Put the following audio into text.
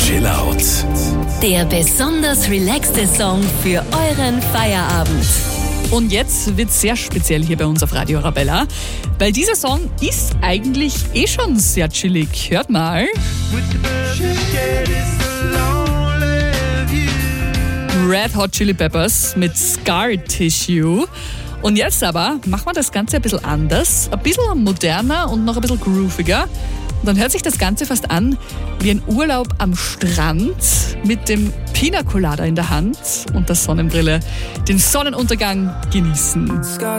Chill Out. Der besonders relaxte Song für euren Feierabend. Und jetzt wird's sehr speziell hier bei uns auf Radio Arabella, weil dieser Song ist eigentlich schon sehr chillig. Hört mal. Red Hot Chili Peppers mit Scar Tissue. Und jetzt aber machen wir das Ganze ein bisschen anders, ein bisschen moderner und noch ein bisschen grooviger. Und dann hört sich das Ganze fast an wie ein Urlaub am Strand mit dem Pina Colada in der Hand und der Sonnenbrille, den Sonnenuntergang genießen.